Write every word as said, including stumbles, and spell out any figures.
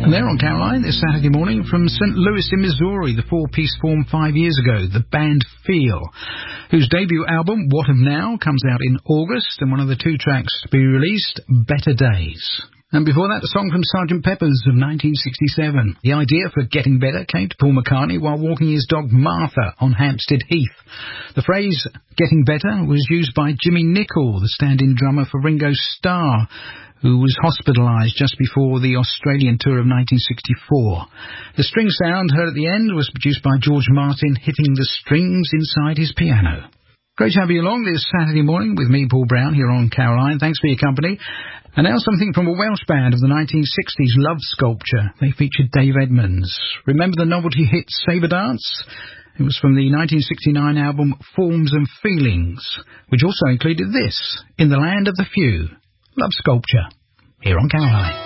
And there on Caroline this Saturday morning from Saint Louis in Missouri, the four-piece formed five years ago, the band Feel, whose debut album, What of Now, comes out in August, and one of the two tracks to be released, Better Days. And before that, a song from Sergeant Pepper's of nineteen sixty-seven. The idea for Getting Better came to Paul McCartney while walking his dog Martha on Hampstead Heath. The phrase Getting Better was used by Jimmy Nichol, the stand-in drummer for Ringo Starr, who was hospitalised just before the Australian tour of nineteen sixty-four. The string sound heard at the end was produced by George Martin hitting the strings inside his piano. Great to have you along this Saturday morning with me, Paul Brown, here on Caroline. Thanks for your company. And now something from a Welsh band of the nineteen sixties, Love Sculpture. They featured Dave Edmunds. Remember the novelty hit Sabre Dance? It was from the nineteen sixty-nine album Forms and Feelings, which also included this, In the Land of the Few. Love Sculpture, here on Caroline.